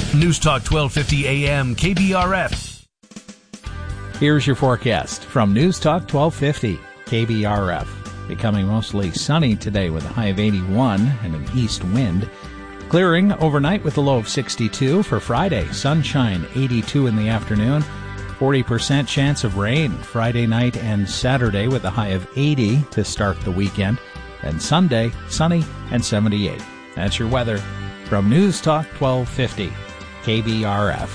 News Talk 1250 AM KBRF. Here's your forecast from News Talk 1250 KBRF. Becoming mostly sunny today with a high of 81 and an east wind. Clearing overnight with a low of 62 for Friday. Sunshine 82 in the afternoon. 40% chance of rain Friday night and Saturday with a high of 80 to start the weekend. And Sunday, sunny and 78. That's your weather from News Talk 1250 KBRF.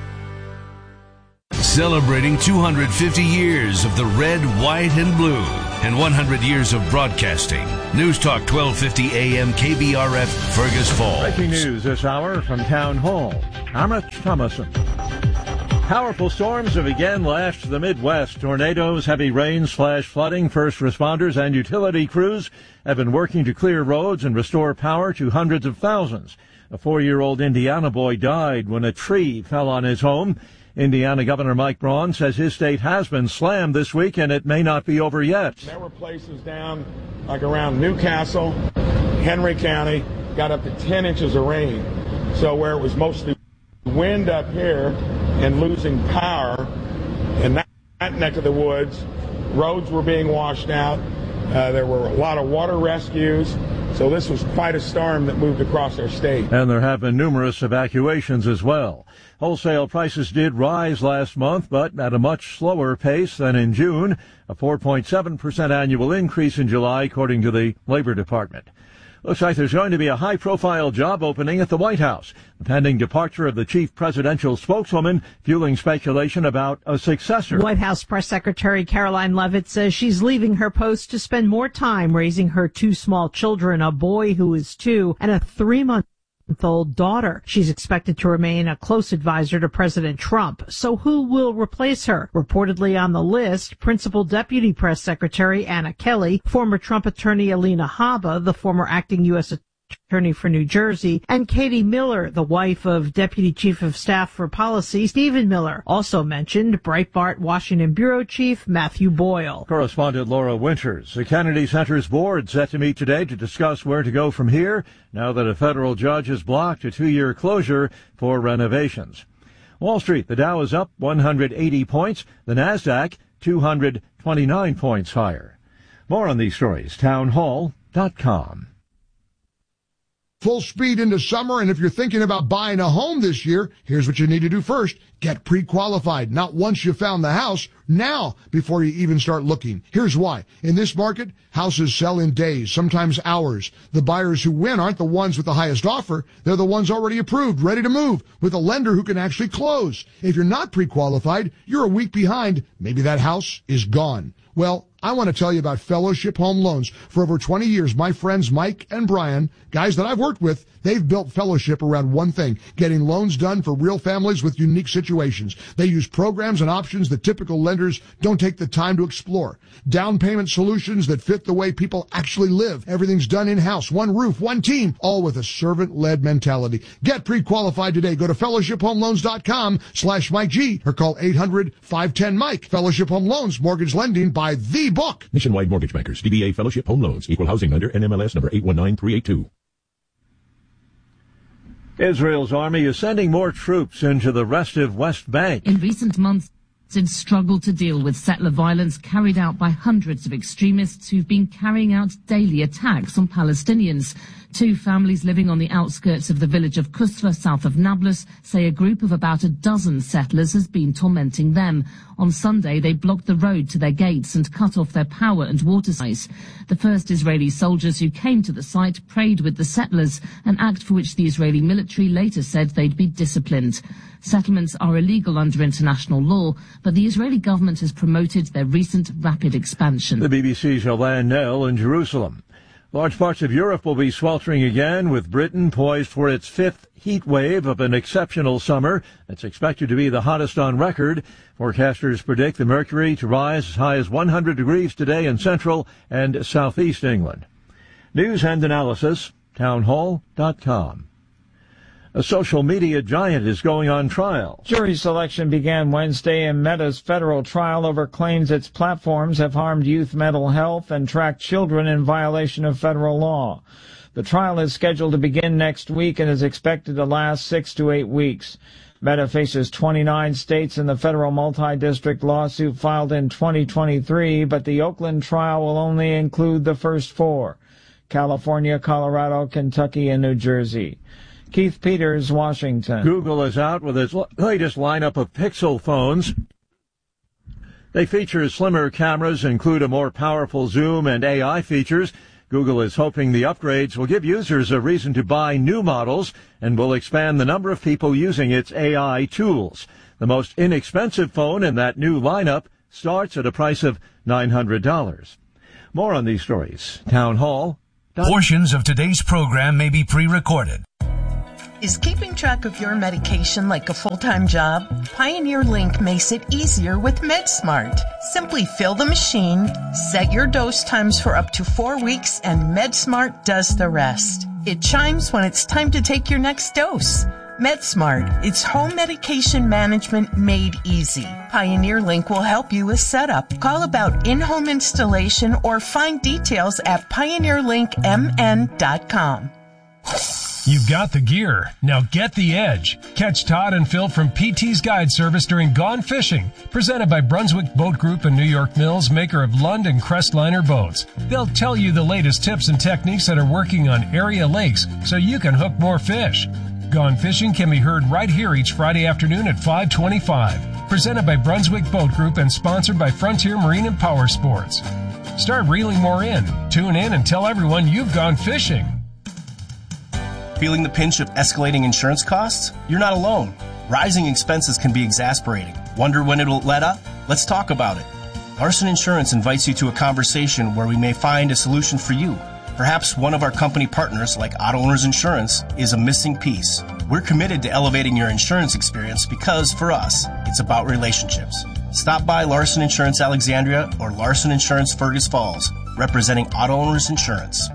Celebrating 250 years of the red, white, and blue and 100 years of broadcasting. News Talk 1250 AM KBRF, Fergus Falls. Breaking news this hour from Town Hall. I'm Rich Thomason. Powerful storms have again lashed the Midwest. Tornadoes, heavy rains, flash flooding. First responders and utility crews have been working to clear roads and restore power to hundreds of thousands. A 4-year-old Indiana boy died when a tree fell on his home. Indiana Governor Mike Braun says his state has been slammed this week and it may not be over yet. There were places down like around Newcastle, Henry County, got up to 10 inches of rain. So where it was mostly wind up here and losing power in that neck of the woods, roads were being washed out. There were a lot of water rescues. So this was quite a storm that moved across our state. And there have been numerous evacuations as well. Wholesale prices did rise last month, but at a much slower pace than in June, a 4.7% annual increase in July, according to the Labor Department. Looks like there's going to be a high-profile job opening at the White House. The pending departure of the chief presidential spokeswoman fueling speculation about a successor. White House Press Secretary Caroline Leavitt says she's leaving her post to spend more time raising her 2 small children, a boy who is 2 and a 3-month-old daughter. She's expected to remain a close advisor to President Trump. So who will replace her? Reportedly on the list, Principal Deputy Press Secretary Anna Kelly, former Trump attorney Alina Habba, the former acting U.S. Attorney for New Jersey, and Katie Miller, the wife of Deputy Chief of Staff for Policy Stephen Miller. Also mentioned Breitbart Washington Bureau Chief Matthew Boyle. Correspondent Laura Winters. The Kennedy Center's board set to meet today to discuss where to go from here now that a federal judge has blocked a 2-year closure for renovations. Wall Street, the Dow is up 180 points. The Nasdaq 229 points higher. More on these stories, townhall.com. Full speed into summer, and if you're thinking about buying a home this year, here's what you need to do first. Get pre-qualified. Not once you found the house, now before you even start looking. Here's why. In this market, houses sell in days, sometimes hours. The buyers who win aren't the ones with the highest offer. They're the ones already approved, ready to move, with a lender who can actually close. If you're not pre-qualified, you're a week behind. Maybe that house is gone. Well, I want to tell you about Fellowship Home Loans. For over 20 years, my friends Mike and Brian, guys that I've worked with, they've built Fellowship around one thing, getting loans done for real families with unique situations. They use programs and options that typical lenders don't take the time to explore. Down payment solutions that fit the way people actually live. Everything's done in-house, one roof, one team, all with a servant-led mentality. Get pre-qualified today. Go to fellowshiphomeloans.com/Mike G or call 800-510-MIKE. Fellowship Home Loans, mortgage lending by the book. Nationwide Mortgage Bankers, DBA Fellowship Home Loans, Equal Housing Lender, NMLS number 819382. Israel's army is sending more troops into the restive West Bank. In recent months, it's struggled to deal with settler violence carried out by hundreds of extremists who've been carrying out daily attacks on Palestinians. 2 families living on the outskirts of the village of Kusra, south of Nablus, say a group of about a dozen settlers has been tormenting them. On Sunday, they blocked the road to their gates and cut off their power and water supplies. The first Israeli soldiers who came to the site prayed with the settlers, an act for which the Israeli military later said they'd be disciplined. Settlements are illegal under international law, but the Israeli government has promoted their recent rapid expansion. The BBC's Jolan Nell in Jerusalem. Large parts of Europe will be sweltering again, with Britain poised for its 5th heat wave of an exceptional summer. It's expected to be the hottest on record. Forecasters predict the mercury to rise as high as 100 degrees today in central and southeast England. News and analysis, townhall.com. A social media giant is going on trial. Jury selection began Wednesday in Meta's federal trial over claims its platforms have harmed youth mental health and tracked children in violation of federal law. The trial is scheduled to begin next week and is expected to last 6 to 8 weeks. Meta faces 29 states in the federal multi-district lawsuit filed in 2023, but the Oakland trial will only include the first 4: California, Colorado, Kentucky, and New Jersey. Keith Peters, Washington. Google is out with its latest lineup of Pixel phones. They feature slimmer cameras, include a more powerful zoom and AI features. Google is hoping the upgrades will give users a reason to buy new models and will expand the number of people using its AI tools. The most inexpensive phone in that new lineup starts at a price of $900. More on these stories. Town Hall. Portions of today's program may be pre-recorded. Is keeping track of your medication like a full-time job? Pioneer Link makes it easier with MedSmart. Simply fill the machine, set your dose times for up to 4 weeks, and MedSmart does the rest. It chimes when it's time to take your next dose. MedSmart, it's home medication management made easy. Pioneer Link will help you with setup. Call about in-home installation or find details at pioneerlinkmn.com. You've got the gear. Now get the edge. Catch Todd and Phil from PT's Guide Service during Gone Fishing, presented by Brunswick Boat Group and New York Mills, maker of Lund and Crestliner boats. They'll tell you the latest tips and techniques that are working on area lakes so you can hook more fish. Gone Fishing can be heard right here each Friday afternoon at 5:25. Presented by Brunswick Boat Group and sponsored by Frontier Marine and Power Sports. Start reeling more in. Tune in and tell everyone you've gone fishing. Feeling the pinch of escalating insurance costs? You're not alone. Rising expenses can be exasperating. Wonder when it'll let up? Let's talk about it. Larson Insurance invites you to a conversation where we may find a solution for you. Perhaps one of our company partners, like Auto Owners Insurance, is a missing piece. We're committed to elevating your insurance experience because, for us, it's about relationships. Stop by Larson Insurance Alexandria or Larson Insurance Fergus Falls, representing Auto Owners Insurance.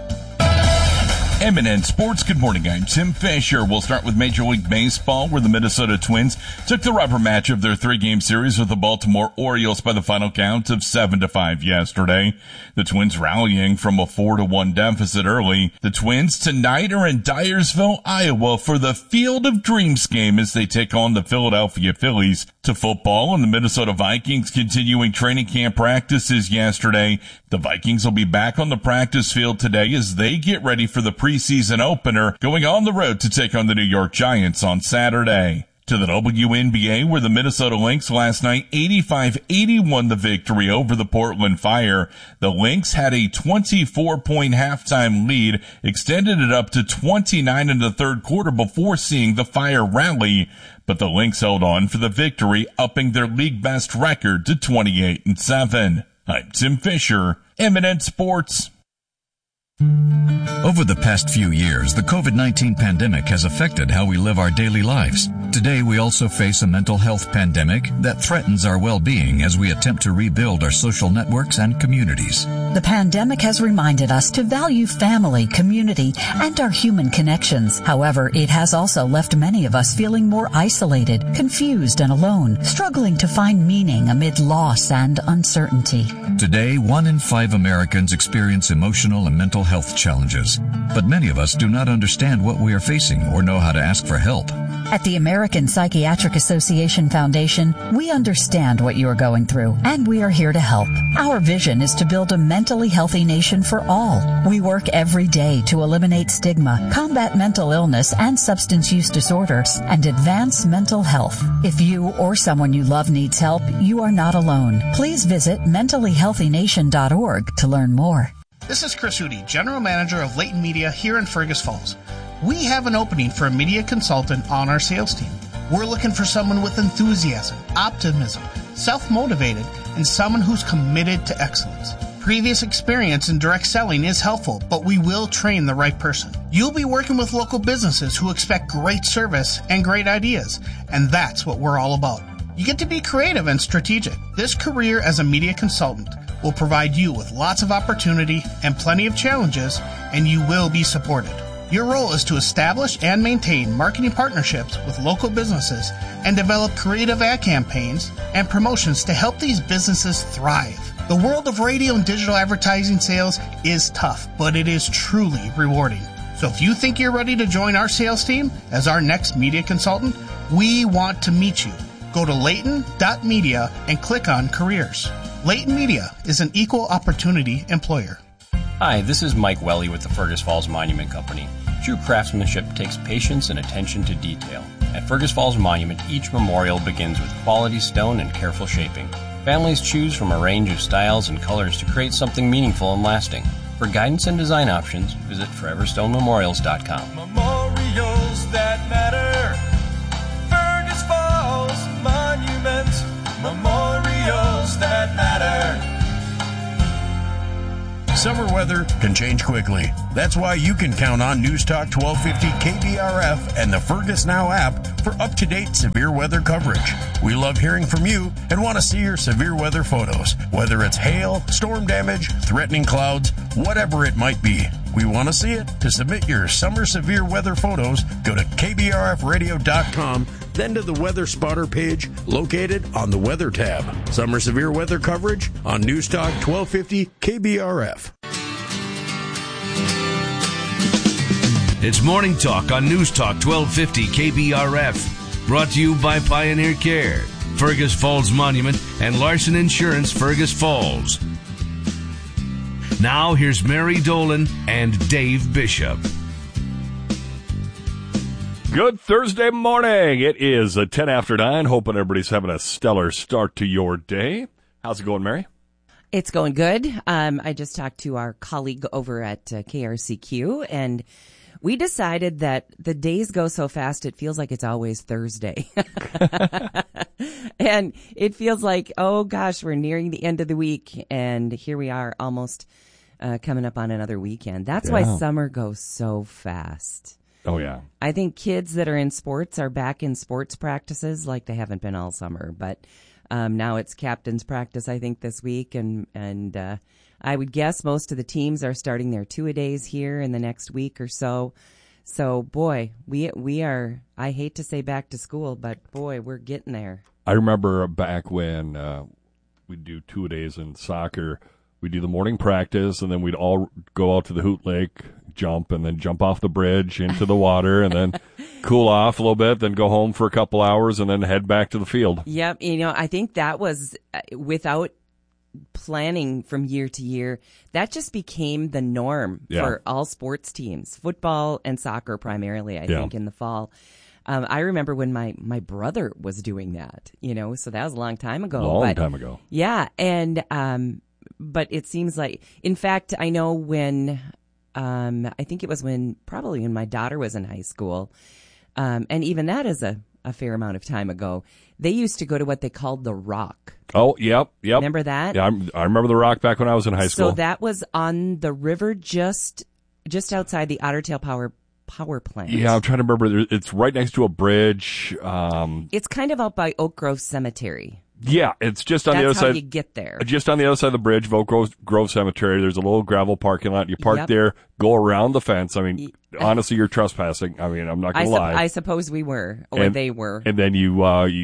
M&N Sports, good morning. I'm Tim Fisher. We'll start with Major League Baseball, where the Minnesota Twins took the rubber match of their 3-game series with the Baltimore Orioles by the final count of 7-5 yesterday. The Twins rallying from a 4-1 deficit early. The Twins tonight are in Dyersville, Iowa for the Field of Dreams game as they take on the Philadelphia Phillies. To football, and the Minnesota Vikings continuing training camp practices yesterday. The Vikings will be back on the practice field today as they get ready for the preseason opener, going on the road to take on the New York Giants on Saturday. To the WNBA, where the Minnesota Lynx last night 85-81 the victory over the Portland Fire. The Lynx had a 24-point halftime lead, extended it up to 29 in the third quarter before seeing the Fire rally. But the Lynx held on for the victory, upping their league best record to 28-7. I'm Tim Fisher, M&N Sports. Over the past few years, the COVID-19 pandemic has affected how we live our daily lives. Today, we also face a mental health pandemic that threatens our well-being as we attempt to rebuild our social networks and communities. The pandemic has reminded us to value family, community, and our human connections. However, it has also left many of us feeling more isolated, confused, and alone, struggling to find meaning amid loss and uncertainty. Today, 1 in 5 Americans experience emotional and mental health challenges, but many of us do not understand what we are facing or know how to ask for help. At the American Psychiatric Association Foundation, we understand what you are going through, and we are here to help. Our vision is to build a mentally healthy nation for all. We work every day to eliminate stigma, combat mental illness and substance use disorders, and advance mental health. If you or someone you love needs help, you are not alone. Please visit mentallyhealthynation.org to learn more. This is Chris Hootie, General Manager of Leighton Media here in Fergus Falls. We have an opening for a media consultant on our sales team. We're looking for someone with enthusiasm, optimism, self-motivated, and someone who's committed to excellence. Previous experience in direct selling is helpful, but we will train the right person. You'll be working with local businesses who expect great service and great ideas, and that's what we're all about. You get to be creative and strategic. This career as a media consultant will provide you with lots of opportunity and plenty of challenges, and you will be supported. Your role is to establish and maintain marketing partnerships with local businesses and develop creative ad campaigns and promotions to help these businesses thrive. The world of radio and digital advertising sales is tough, but it is truly rewarding. So if you think you're ready to join our sales team as our next media consultant, we want to meet you. Go to Layton.media and click on Careers. Layton Media is an equal opportunity employer. Hi, this is Mike Welly with the Fergus Falls Monument Company. True craftsmanship takes patience and attention to detail. At Fergus Falls Monument, each memorial begins with quality stone and careful shaping. Families choose from a range of styles and colors to create something meaningful and lasting. For guidance and design options, visit foreverstonememorials.com. Memorials that matter. Fergus Falls Monument. Memorials that matter. Summer weather can change quickly. That's why you can count on News Talk 1250 KBRF and the Fergus Now app for up-to-date severe weather coverage. We love hearing from you and want to see your severe weather photos, whether it's hail, storm damage, threatening clouds, whatever it might be. We want to see it. To submit your summer severe weather photos, go to kbrfradio.com, then to the Weather Spotter page located on the Weather tab. Summer severe weather coverage on News Talk 1250 KBRF. It's Morning Talk on News Talk 1250 KBRF. Brought to you by Pioneer Care, Fergus Falls Monument, and Larson Insurance Fergus Falls. Now here's Mary Dolan and Dave Bishop. Good Thursday morning. It is 10 after 9. Hoping everybody's having a stellar start to your day. How's it going, Mary? It's going good. I just talked to our colleague over at KRCQ, and we decided that the days go so fast, it feels like it's always Thursday. And it feels like, oh gosh, we're nearing the end of the week, and here we are almost coming up on another weekend. That's why summer goes so fast. Oh, yeah. I think kids that are in sports are back in sports practices like they haven't been all summer. But now it's captain's practice, I think, this week. And I would guess most of the teams are starting their two-a-days here in the next week or so. So, boy, we are, I hate to say back to school, but, boy, we're getting there. I remember back when we'd do two-a-days in soccer. We'd do the morning practice, and then we'd all go out to the Hoot Lake, jump, and then jump off the bridge into the water, and then cool off a little bit, then go home for a couple hours, and then head back to the field. Yep. You know, I think that was, without planning from year to year, that just became the norm for all sports teams, football and soccer primarily, I think, in the fall. I remember when my brother was doing that, you know, so that was a long time ago. Time ago. Yeah. And, but it seems like, in fact, I know when, I think it was probably when my daughter was in high school, and even that is a fair amount of time ago, they used to go to what they called the Rock. Oh, yep. Remember that? Yeah, I remember the Rock back when I was in high school. So that was on the river just outside the Otter Tail power plant. Yeah, I'm trying to remember. It's right next to a bridge. It's kind of out by Oak Grove Cemetery. Yeah, it's just on the other side. That's how you get there. Just on the other side of the bridge of Oak Grove Cemetery. There's a little gravel parking lot. You park there, go around the fence. I mean, honestly, you're trespassing. I mean, I'm not going to lie. I suppose we were, or they were. And then you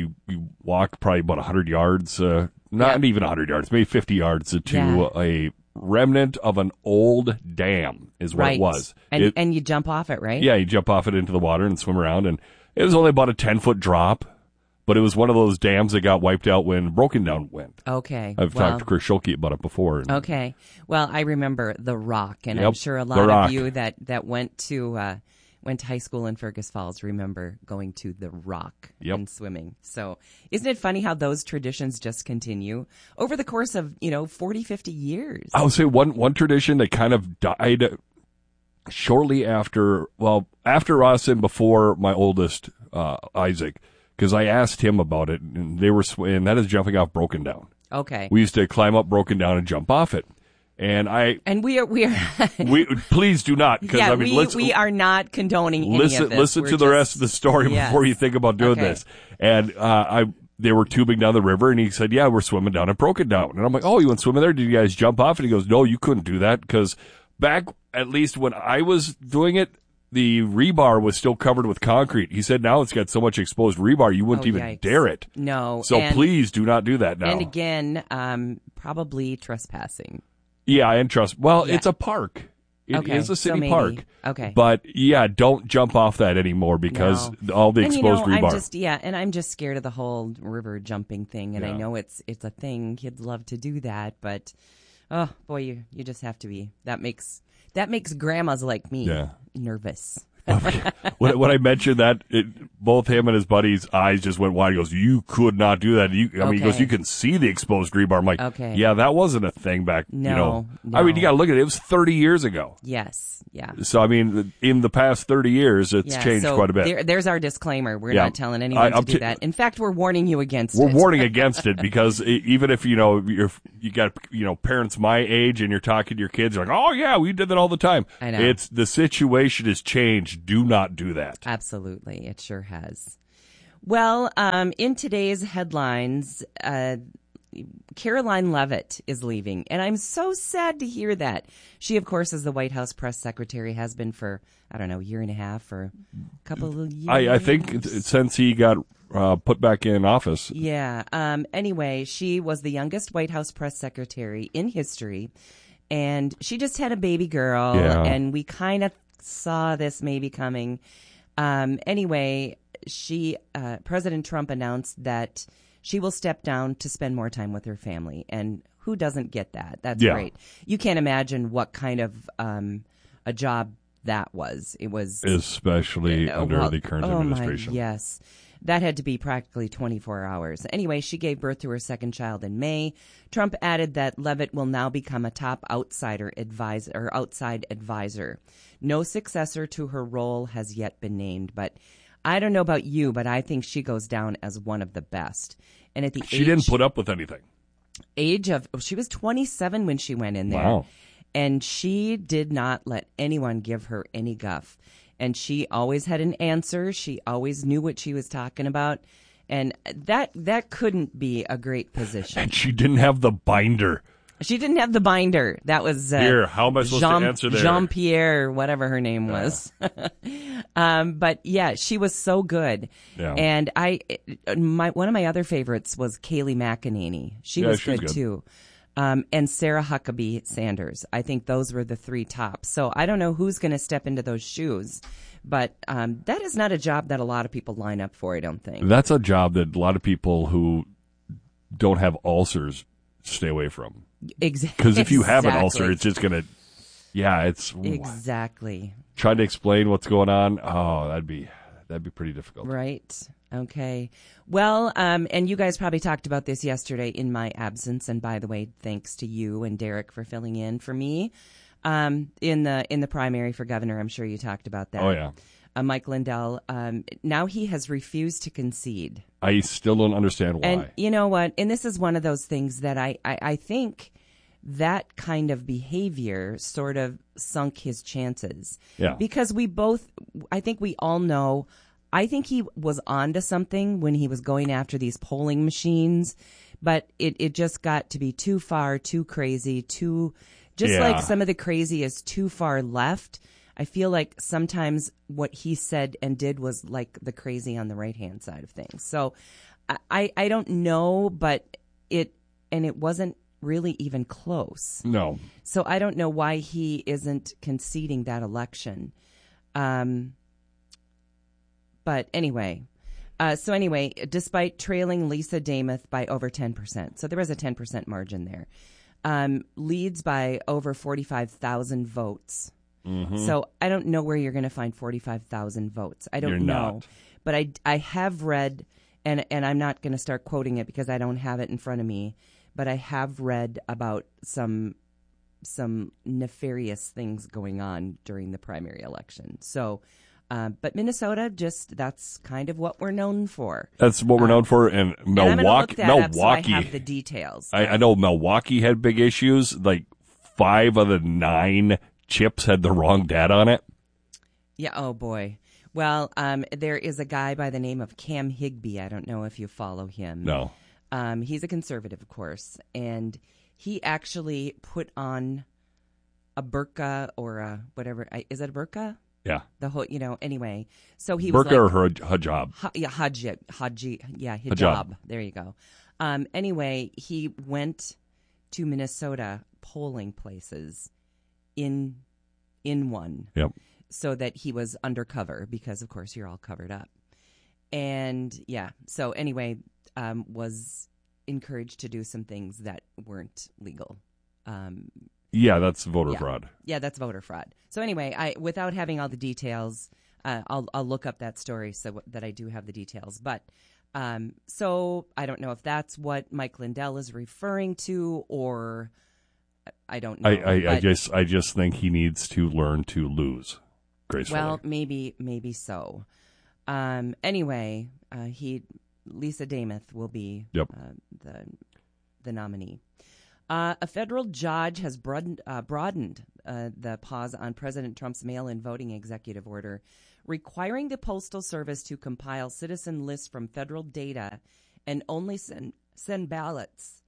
walk probably about 100 yards, not even 100 yards, maybe 50 yards to a remnant of an old dam is what it was. And you jump off it, right? Yeah, you jump off it into the water and swim around. And it was only about a 10-foot drop. But it was one of those dams that got wiped out when Broken Down went. Okay. I've talked to Chris Schulke about it before. Okay. Well, I remember the Rock, and I'm sure a lot of you that went to high school in Fergus Falls remember going to the Rock and swimming. So isn't it funny how those traditions just continue over the course of, 40, 50 years? I would say one tradition that kind of died shortly after us and before my oldest, Isaac. Because I asked him about it, and and that is jumping off Broken Down. Okay. We used to climb up Broken Down and jump off it. And we are please do not, because we are not condoning any of this. Listen to the rest of the story before you think about doing this. And they were tubing down the river, and he said, "Yeah, we're swimming down at Broken Down." And I'm like, "Oh, you went swimming there? Did you guys jump off?" And he goes, "No, you couldn't do that because back at least when I was doing it, the rebar was still covered with concrete. He said now it's got so much exposed rebar you wouldn't even yikes. dare it. No. So please do not do that now. And again, probably trespassing. Yeah, and trust. Well, Yeah. it's a park. It is Okay, a city so park. maybe. Okay. But yeah, don't jump off that anymore because all the exposed rebar. I'm just scared of the whole river jumping thing. And I Yeah. know it's a thing. Kids love to do that, but oh boy, you just have to be. That makes grandmas like me nervous. When I mentioned that, both him and his buddy's eyes just went wide. He goes, "You could not do that." He goes, "You can see the exposed rebar." I'm like, Okay. "Yeah, that wasn't a thing back." No. I mean, you got to look at it. It was 30 years ago. Yes. Yeah. So I mean, in the past 30 years, it's changed so quite a bit. There's our disclaimer. We're not telling anyone to do that. In fact, we're warning you against it. We're warning against it because even if you got parents my age and you're talking to your kids, you're like, "Oh yeah, we did that all the time." I know. The situation has changed. Do not do that. Absolutely. It sure has. Well, in today's headlines, Caroline Leavitt is leaving, and I'm so sad to hear that. She, of course, is the White House press secretary, has been for, I don't know, a year and a half or a couple of years. I think since he got put back in office. Yeah. Anyway, she was the youngest White House press secretary in history, and she just had a baby girl, and we kind of saw this maybe coming. Anyway, President Trump announced that she will step down to spend more time with her family. And who doesn't get that? That's great. You can't imagine what kind of a job that was. It was especially under the current administration. Yes. That had to be practically 24 hours. Anyway, she gave birth to her second child in May. Trump added that Leavitt will now become a top outside advisor. No successor to her role has yet been named, but I don't know about you, but I think she goes down as one of the best. And at the she didn't put up with anything. She was 27 when she went in there. Wow. And she did not let anyone give her any guff. And she always had an answer. She always knew what she was talking about. And that couldn't be a great position. And she didn't have the binder. She didn't have the binder. That was here. How am I supposed to answer there? Jean-Pierre, whatever her name was. But yeah, she was so good. Yeah. And one of my other favorites was Kayleigh McEnany. She was good too. And Sarah Huckabee Sanders. I think those were the three tops. So I don't know who's going to step into those shoes, but that is not a job that a lot of people line up for, I don't think. That's a job that a lot of people who don't have ulcers stay away from. Exactly. Because if you have an ulcer, it's just going to, it's... Exactly. Trying to explain what's going on, that'd be pretty difficult. Right. Okay. Well, and you guys probably talked about this yesterday in my absence. And by the way, thanks to you and Derek for filling in for me in the primary for governor. I'm sure you talked about that. Oh, yeah. Mike Lindell, now he has refused to concede. I still don't understand why. And you know what? And this is one of those things that I think that kind of behavior sort of sunk his chances. Yeah. Because I think we all know, I think he was onto something when he was going after these polling machines, but it just got to be too far, too crazy, like some of the craziest too far left. I feel like sometimes what he said and did was like the crazy on the right-hand side of things. So I don't know, but it wasn't really even close. No. So I don't know why he isn't conceding that election. But anyway, despite trailing Lisa Demuth by over 10%, so there was a 10% margin there, leads by over 45,000 votes. Mm-hmm. So I don't know where you're going to find 45,000 votes. I don't know. Not. But I have read, and I'm not going to start quoting it because I don't have it in front of me, but I have read about some nefarious things going on during the primary election. So, but Minnesota, that's kind of what we're known for. That's what we're known for. And Milwaukee, so I have the details. I know Milwaukee had big issues. Like 5 of the 9 chips had the wrong data on it. Yeah. Oh boy. Well, there is a guy by the name of Cam Higbee. I don't know if you follow him. No. He's a conservative, of course, and he actually put on a burqa or a whatever. Is it a burqa? Yeah. The whole, anyway. So he was Burqa or hijab? Hijab. There you go. Anyway, he went to Minnesota polling places in one. Yep. So that he was undercover because, of course, you're all covered up. And, so anyway, was encouraged to do some things that weren't legal. That's voter fraud. Yeah, that's voter fraud. So anyway, without having all the details, I'll look up that story so that I do have the details. But so I don't know if that's what Mike Lindell is referring to, or I don't know. I just think he needs to learn to lose gracefully. Well, maybe so. Anyway, Lisa Damath will be the nominee. A federal judge has broadened the pause on President Trump's mail-in voting executive order, requiring the Postal Service to compile citizen lists from federal data and only send ballots.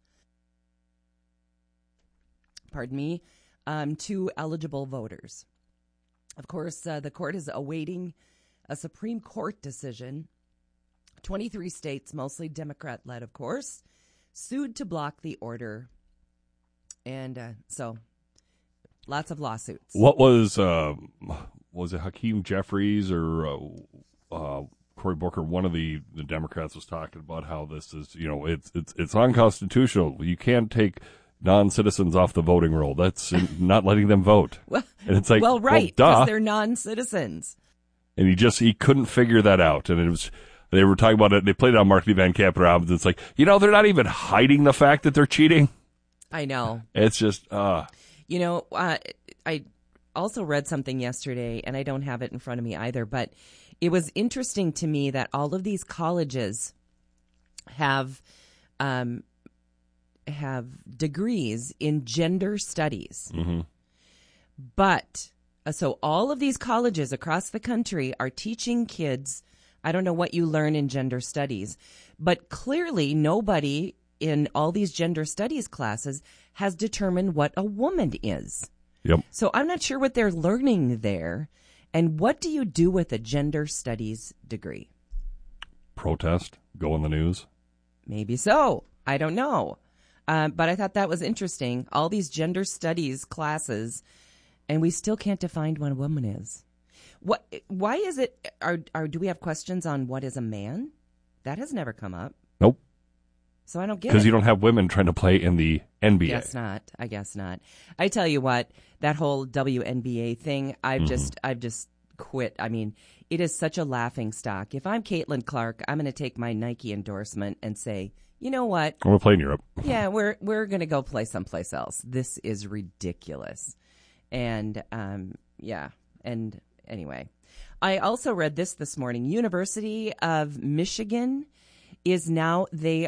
To eligible voters. Of course, the court is awaiting a Supreme Court decision. 23 states, mostly Democrat-led, of course, sued to block the order. And so, lots of lawsuits. What was it Hakeem Jeffries or Cory Booker? One of the Democrats was talking about how this is, it's unconstitutional. You can't take non-citizens off the voting roll. That's not letting them vote. Well, and it's like, right, because they're non-citizens. And he couldn't figger that out. And they were talking about it. They played it on Markley Van Camp and Robbins. It's like, they're not even hiding the fact that they're cheating. I know. It's just, I also read something yesterday, and I don't have it in front of me either, but it was interesting to me that all of these colleges have degrees in gender studies. Mm-hmm. But, so all of these colleges across the country are teaching kids, I don't know what you learn in gender studies, but clearly nobody in all these gender studies classes has determined what a woman is. Yep. So I'm not sure what they're learning there. And what do you do with a gender studies degree? Protest? Go on the news? Maybe so. I don't know. But I thought that was interesting. All these gender studies classes, and we still can't define what a woman is. Why is it? Do we have questions on what is a man? That has never come up. Nope. So I don't get it. Because you don't have women trying to play in the NBA. I guess not. I tell you what, that whole WNBA thing, I've just quit. I mean, it is such a laughing stock. If I'm Caitlin Clark, I'm going to take my Nike endorsement and say, you know what? I'm going to play in Europe. Yeah, we're going to go play someplace else. This is ridiculous. And and anyway, I also read this morning. University of Michigan is now they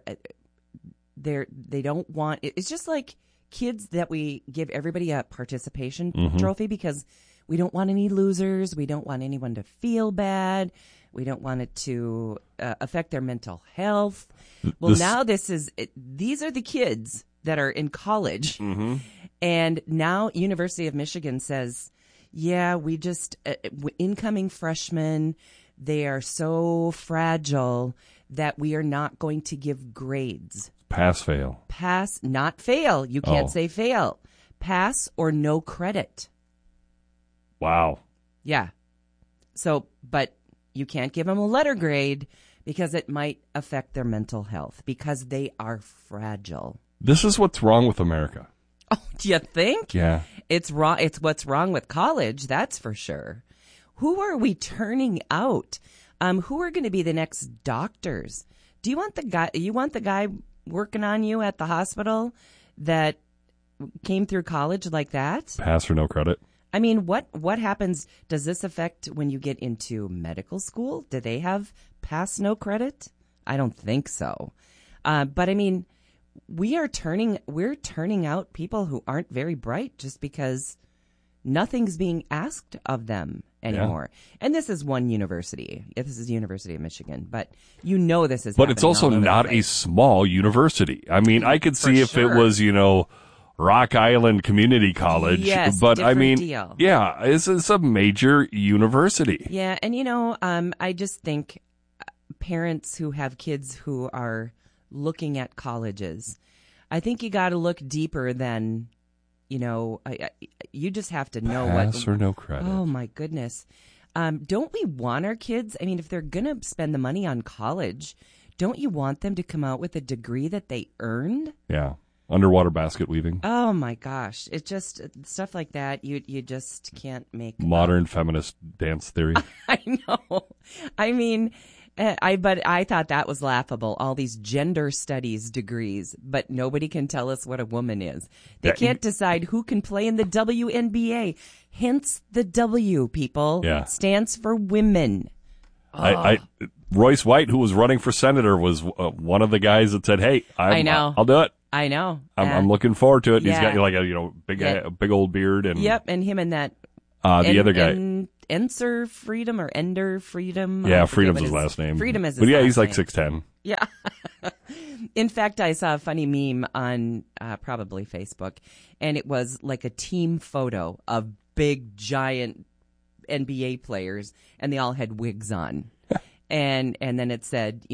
don't want, it's just like kids that we give everybody a participation trophy because we don't want any losers. We don't want anyone to feel bad. We don't want it to affect their mental health. Well, now these are the kids that are in college. Mm-hmm. And now University of Michigan says, yeah, we just, incoming freshmen, they are so fragile that we are not going to give grades. Pass, fail. Pass, not fail. You can't say fail. Pass or no credit. Wow. Yeah. So, but you can't give them a letter grade because it might affect their mental health because they are fragile. This is what's wrong with America. Oh, do you think? Yeah. It's wrong. It's what's wrong with college. That's for sure. Who are we turning out? Who are going to be the next doctors? Do you want the guy? You want the guy working on you at the hospital that came through college like that? Pass or no credit. I mean, what happens? Does this affect when you get into medical school? Do they have pass no credit? I don't think so. But I mean, we're turning out people who aren't very bright just because nothing's being asked of them anymore. Yeah. And this is one university. This is the University of Michigan, but this is. But it's also not a small university. I mean, I could see if it was, Rock Island Community College. Yes, but I different mean, deal. yeah, it's a major university. Yeah, and I just think parents who have kids who are looking at colleges, I think you got to look deeper than, you just have to know Pass or no credit. Oh my goodness. Don't we want our kids? I mean, if they're going to spend the money on college, don't you want them to come out with a degree that they earned? Yeah. Underwater basket weaving. Oh my gosh. It's just stuff like that. You just can't make Modern feminist dance theory. I know. I mean, but I thought that was laughable. All these gender studies degrees, but nobody can tell us what a woman is. They can't decide who can play in the WNBA. Hence the W, people. Yeah. Stands for women. Royce White, who was running for senator, was one of the guys that said, "Hey, I'll do it. I know. I'm looking forward to it." Yeah. He's got like a big old beard and and him and that the other guy. Enser Freedom or Ender Freedom. Yeah, Freedom's his last name. Freedom is his But yeah, last he's like name. 6'10". Yeah. In fact, I saw a funny meme on probably Facebook, and it was like a team photo of big, giant NBA players, and they all had wigs on. And then it said,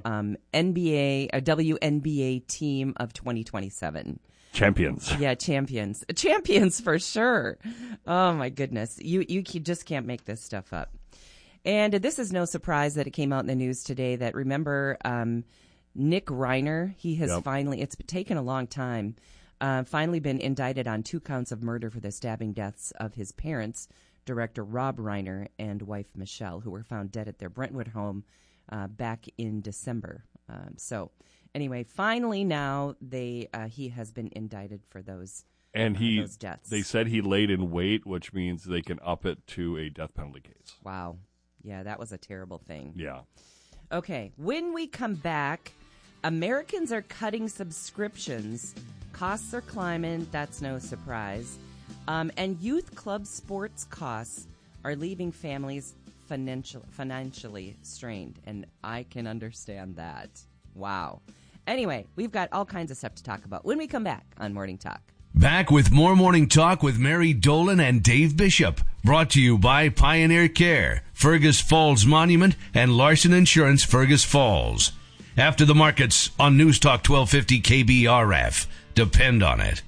NBA, a WNBA team of 2027. Champions. Yeah, champions. Champions for sure. Oh, my goodness. You just can't make this stuff up. And this is no surprise that it came out in the news today that, remember, Nick Reiner, he has finally, it's taken a long time, finally been indicted on 2 counts of murder for the stabbing deaths of his parents, director Rob Reiner and wife Michelle, who were found dead at their Brentwood home back in December. Anyway, finally now he has been indicted for those deaths. They said he laid in wait, which means they can up it to a death penalty case. Wow. Yeah, that was a terrible thing. Yeah. Okay, when we come back, Americans are cutting subscriptions. Costs are climbing. That's no surprise. And youth club sports costs are leaving families financially strained. And I can understand that. Wow. Anyway, we've got all kinds of stuff to talk about when we come back on Morning Talk. Back with more Morning Talk with Mary Dolan and Dave Bishop. Brought to you by Pioneer Care, Fergus Falls Monument, and Larson Insurance, Fergus Falls. After the markets on News Talk 1250 KBRF. Depend on it.